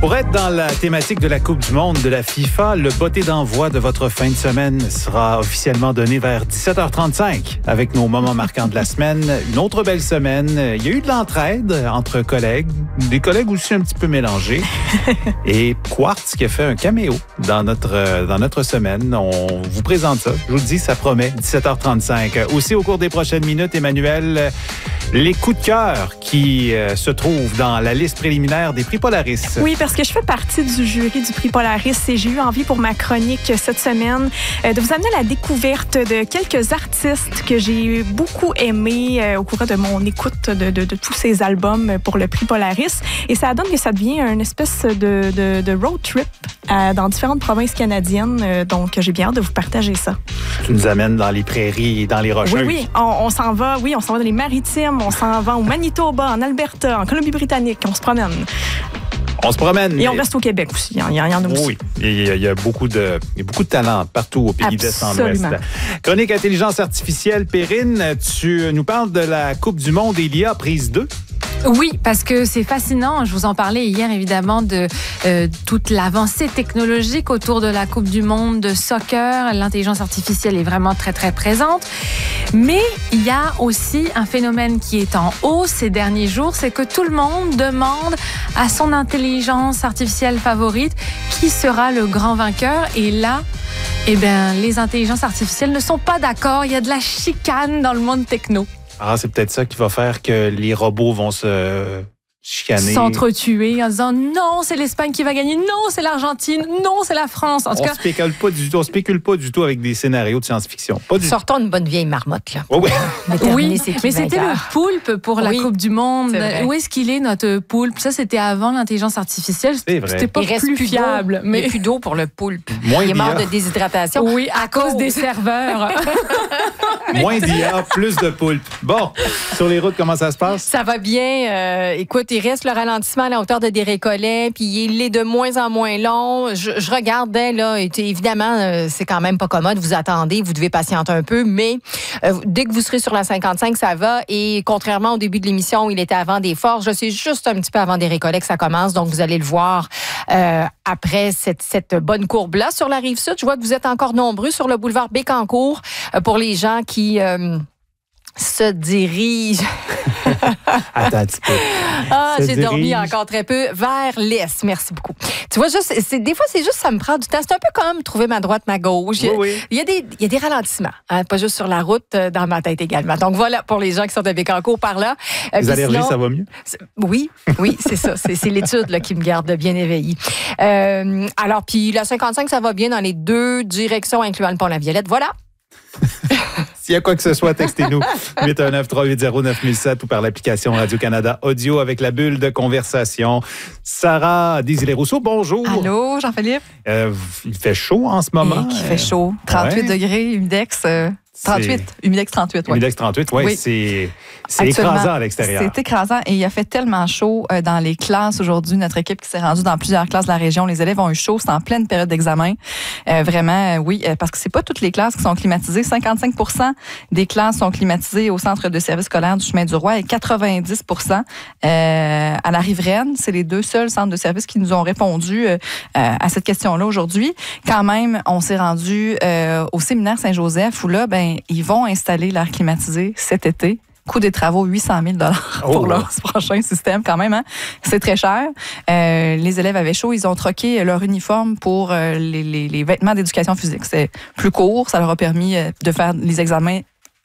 Pour être dans la thématique de la Coupe du monde de la FIFA, le botté d'envoi de votre fin de semaine sera officiellement donné vers 17h35 avec nos moments marquants de la semaine. Une autre belle semaine. Il y a eu de l'entraide entre collègues, des collègues aussi un petit peu mélangés. Et Quartz qui a fait un caméo dans notre semaine. On vous présente ça. Je vous le dis, ça promet. 17h35. Aussi, au cours des prochaines minutes, Emmanuel, les coups de cœur qui se trouvent dans la liste préliminaire des prix Polaris. Oui, parce que je fais partie du jury du prix Polaris et j'ai eu envie pour ma chronique cette semaine de vous amener à la découverte de quelques artistes que j'ai beaucoup aimés au cours de mon écoute de tous ces albums pour le prix Polaris. Et ça donne que ça devient une espèce de road trip dans différentes provinces canadiennes. Donc, j'ai bien hâte de vous partager ça. Tu nous amènes dans les prairies et dans les rocheuses. Oui, on s'en va. Oui, on s'en va dans les maritimes, on s'en va au Manitoba, en Alberta, en Colombie-Britannique. On se promène. On se promène. Et on reste au Québec aussi. Il y en a aussi. Oui, il y a beaucoup de talent partout au pays d'Est en Ouest. Chronique Intelligence artificielle, Perrine, tu nous parles de la Coupe du monde et l'IA prise 2. Oui, parce que c'est fascinant. Je vous en parlais hier, évidemment, de toute l'avancée technologique autour de la Coupe du monde de soccer. L'intelligence artificielle est vraiment très, très présente. Mais il y a aussi un phénomène qui est en hausse ces derniers jours, c'est que tout le monde demande à son intelligence artificielle favorite qui sera le grand vainqueur. Et là, les intelligences artificielles ne sont pas d'accord. Il y a de la chicane dans le monde techno. Ah, c'est peut-être ça qui va faire que les robots vont se chicaner. S'entretuer en disant non, c'est l'Espagne qui va gagner, non, c'est l'Argentine, non, c'est la France. En tout cas, on spécule pas du tout avec des scénarios de science-fiction. Sortons une bonne vieille marmotte, là. Oui, mais c'était le poulpe pour la Coupe du monde. Où est-ce qu'il est, notre poulpe? Ça, c'était avant l'intelligence artificielle. C'était pas plus fiable. Mais il n'y a plus d'eau pour le poulpe. Moins il est mort de déshydratation. Oui, à cause des serveurs. Moins d'IA, plus de poulpe. Bon, sur les routes, comment ça se passe? Ça va bien. Écoute, il reste le ralentissement à la hauteur de Desrécollets, puis il est de moins en moins long. Je regardais, là, évidemment, c'est quand même pas commode. Vous attendez, vous devez patienter un peu, mais dès que vous serez sur la 55, ça va. Et contrairement au début de l'émission où il était avant des Forges, c'est juste un petit peu avant Desrécollets que ça commence. Donc, vous allez le voir après cette bonne courbe-là. Sur la Rive-Sud, je vois que vous êtes encore nombreux sur le boulevard Bécancour pour les gens qui se dirigent... Attends un petit peu. J'ai dormi encore très peu. Vers l'est. Merci beaucoup. Tu vois, des fois, c'est juste, ça me prend du temps. C'est un peu comme trouver ma droite, ma gauche. Oui. Il y a des ralentissements. Hein, pas juste sur la route, dans ma tête également. Donc voilà, pour les gens qui sont de Bécancour par là. Les allergies, ça va mieux? Oui, c'est ça. C'est l'étude là, qui me garde bien éveillée. Alors, puis la 55, ça va bien dans les deux directions, incluant le pont La Violette. Voilà. S'il y a quoi que ce soit, textez-nous 819-380-9007 ou par l'application Radio-Canada Audio avec la bulle de conversation. Sarah Désilets-Rousseau, bonjour. Allô, Jean-Philippe. Il fait chaud en ce moment. Il fait chaud. 38 degrés, humidex 38. Humidex 38, oui. Humidex 38, oui. C'est écrasant à l'extérieur. C'est écrasant et il a fait tellement chaud dans les classes aujourd'hui. Notre équipe qui s'est rendue dans plusieurs classes de la région, les élèves ont eu chaud. C'est en pleine période d'examen. Vraiment, oui, parce que c'est pas toutes les classes qui sont climatisées. 55% des classes sont climatisées au centre de service scolaire du Chemin du Roi et 90% à la Riveraine. C'est les deux seuls centres de service qui nous ont répondu à cette question-là aujourd'hui. Quand même, on s'est rendu au séminaire Saint-Joseph où là, ils vont installer l'air climatisé cet été. Coût des travaux, 800 000 pour leur prochain système quand même. Hein? C'est très cher. Les élèves avaient chaud. Ils ont troqué leur uniforme pour les vêtements d'éducation physique. C'est plus court. Ça leur a permis de faire les examens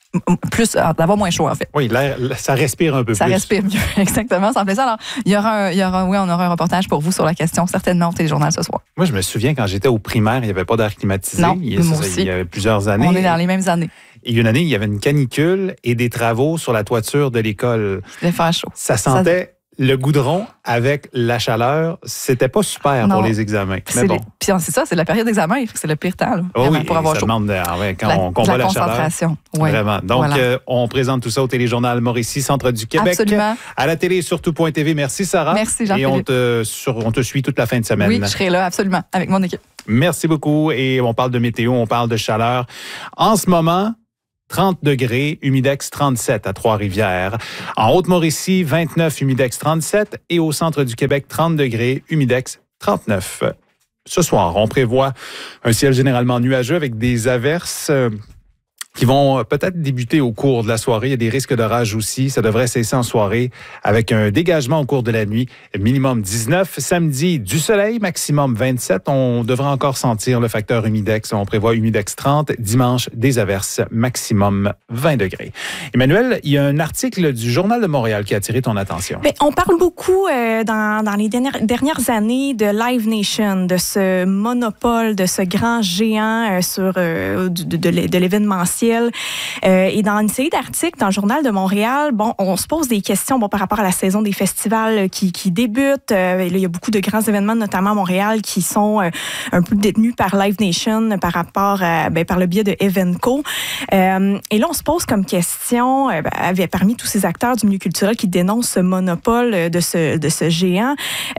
d'avoir moins chaud, en fait. Oui, l'air, ça respire un peu plus. Ça respire mieux, exactement. Ça me plaît ça. Alors, on aura un reportage pour vous sur la question, certainement au Téléjournal ce soir. Moi, je me souviens, quand j'étais au primaire, il n'y avait pas d'air climatisé. Non, il y avait plusieurs années. On est dans les mêmes années. Et une année, il y avait une canicule et des travaux sur la toiture de l'école. Il devait faire chaud. Ça sentait le goudron avec la chaleur. C'était pas super pour les examens. Mais bon. Puis c'est ça, c'est la période d'examen. C'est le pire temps là, pour avoir chaud. Ça demande quand on combat la chaleur. Oui. Vraiment. Donc, on présente tout ça au Téléjournal Mauricie, Centre du Québec. Absolument. À la télé, surtout.tv. Merci, Sarah. Merci, Jean-Philippe. Et on te suit toute la fin de semaine. Oui, je serai là, absolument, avec mon équipe. Merci beaucoup. Et on parle de météo, on parle de chaleur. En ce moment, 30 degrés, humidex 37 à Trois-Rivières. En Haute-Mauricie, 29, humidex 37. Et au centre du Québec, 30 degrés, humidex 39. Ce soir, on prévoit un ciel généralement nuageux avec des averses qui vont peut-être débuter au cours de la soirée. Il y a des risques d'orage aussi. Ça devrait cesser en soirée avec un dégagement au cours de la nuit. Minimum 19. Samedi, du soleil, maximum 27. On devrait encore sentir le facteur humidex. On prévoit humidex 30. Dimanche, des averses, maximum 20 degrés. Emmanuel, il y a un article du Journal de Montréal qui a attiré ton attention. Bien, on parle beaucoup dans les dernières années de Live Nation, de ce monopole, de ce grand géant de l'événementiel. Et dans une série d'articles dans le Journal de Montréal, on se pose des questions par rapport à la saison des festivals qui débute. Il y a beaucoup de grands événements, notamment à Montréal, qui sont un peu détenus par Live Nation par le biais de Evenco. Et là, on se pose comme question, parmi tous ces acteurs du milieu culturel qui dénoncent ce monopole de ce géant,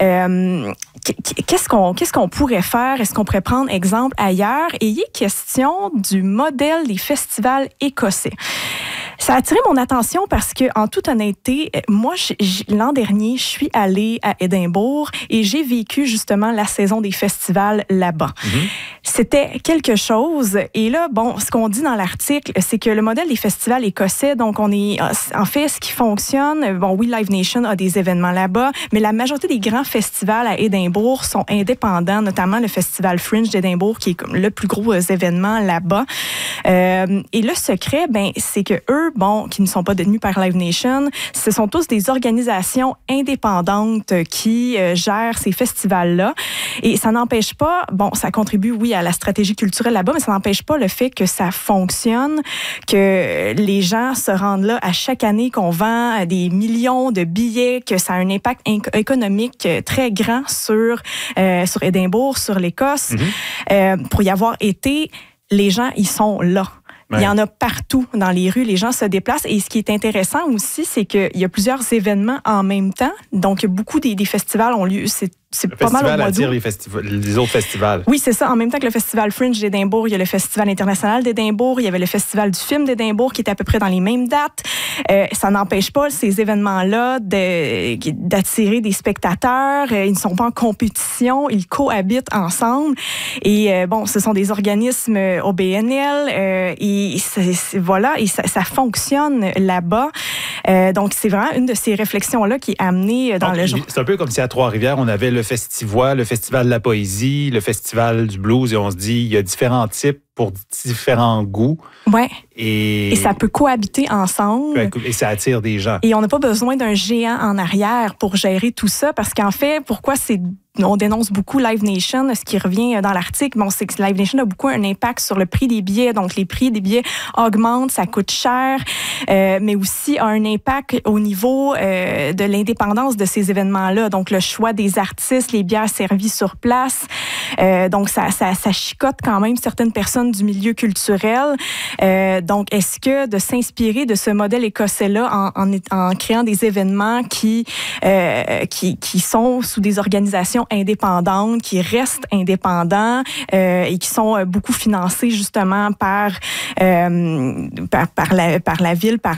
qu'est-ce qu'on pourrait faire? Est-ce qu'on pourrait prendre exemple ailleurs? Et il est question du modèle des festivals écossais. Ça a attiré mon attention parce que, en toute honnêteté, moi, l'an dernier, je suis allée à Édimbourg et j'ai vécu justement la saison des festivals là-bas. Mm-hmm. C'était quelque chose. Et là, ce qu'on dit dans l'article, c'est que le modèle des festivals écossais, donc en fait, ce qui fonctionne, oui, Live Nation a des événements là-bas, mais la majorité des grands festivals à Édimbourg sont indépendants, notamment le Festival Fringe d'Édimbourg, qui est comme le plus gros événement là-bas. Et le secret, c'est que eux, qui ne sont pas détenus par Live Nation, ce sont tous des organisations indépendantes qui gèrent ces festivals-là. Et ça n'empêche pas, ça contribue, oui, à la stratégie culturelle là-bas, mais ça n'empêche pas le fait que ça fonctionne, que les gens se rendent là à chaque année, qu'on vend des millions de billets, que ça a un impact économique très grand sur Édimbourg, sur l'Écosse. Mm-hmm. Pour y avoir été, les gens, ils sont là. Ouais. Il y en a partout dans les rues, les gens se déplacent. Et ce qui est intéressant aussi, c'est qu'il y a plusieurs événements en même temps. Donc, beaucoup des festivals ont lieu. C'est pas mal au mois d'août. Les autres festivals. Oui, c'est ça. En même temps que le Festival Fringe d'Édimbourg, il y a le Festival international d'Édimbourg, il y avait le Festival du film d'Édimbourg qui était à peu près dans les mêmes dates. Ça n'empêche pas ces événements-là d'attirer des spectateurs. Ils ne sont pas en compétition, ils cohabitent ensemble. Et ce sont des organismes OBNL et ça fonctionne là-bas. Donc, c'est vraiment une de ces réflexions-là qui est amenée dans le jour. C'est un peu comme si à Trois-Rivières, on avait le Festivois, le Festival de la poésie, le Festival du blues, et on se dit, il y a différents types pour différents goûts. Ouais. Et ça peut cohabiter ensemble. Et ça attire des gens. Et on n'a pas besoin d'un géant en arrière pour gérer tout ça, parce qu'en fait, pourquoi on dénonce beaucoup Live Nation, ce qui revient dans l'article, c'est que Live Nation a beaucoup un impact sur le prix des billets, donc les prix des billets augmentent, ça coûte cher, mais aussi a un impact au niveau de l'indépendance de ces événements-là, donc le choix des artistes, les bières servies sur place, donc ça chicote quand même certaines personnes du milieu culturel. Donc, est-ce que de s'inspirer de ce modèle écossais-là en créant des événements qui sont sous des organisations indépendantes, qui restent indépendants et qui sont beaucoup financés justement par la ville, par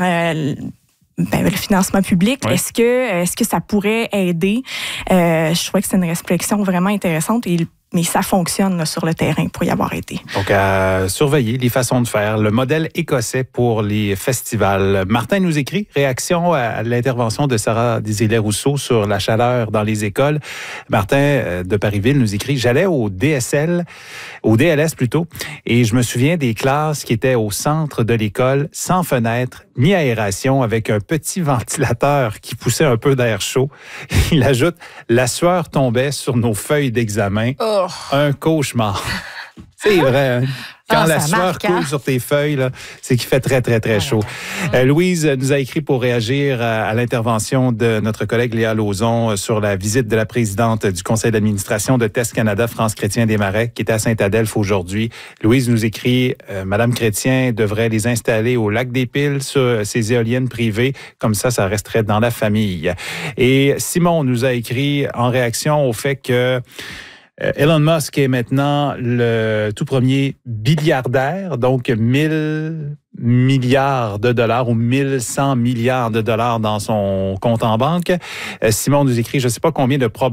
le financement public, ouais. Est-ce que ça pourrait aider? Je trouvais que c'est une réflexion vraiment intéressante mais ça fonctionne là, sur le terrain pour y avoir été. Donc, à surveiller les façons de faire. Le modèle écossais pour les festivals. Martin nous écrit, réaction à l'intervention de Sarah Désilets-Rousseau sur la chaleur dans les écoles. Martin de Parisville nous écrit, j'allais au DLS plutôt, et je me souviens des classes qui étaient au centre de l'école, sans fenêtre, ni aération, avec un petit ventilateur qui poussait un peu d'air chaud. Il ajoute, la sueur tombait sur nos feuilles d'examen. Oh. Un cauchemar. C'est vrai, hein? Quand la sueur coule sur tes feuilles, là, c'est qu'il fait très, très, très chaud. Louise nous a écrit pour réagir à l'intervention de notre collègue Léa Lauzon sur la visite de la présidente du conseil d'administration de Test Canada, France Chrétien Desmarais, qui était à Saint-Adelphe aujourd'hui. Louise nous écrit, Madame Chrétien devrait les installer au lac des Piles sur ses éoliennes privées. Comme ça resterait dans la famille. Et Simon nous a écrit en réaction au fait que Elon Musk est maintenant le tout premier milliardaire, donc 1000 milliards de dollars ou 1100 milliards de dollars dans son compte en banque. Simon nous écrit, je ne sais pas combien de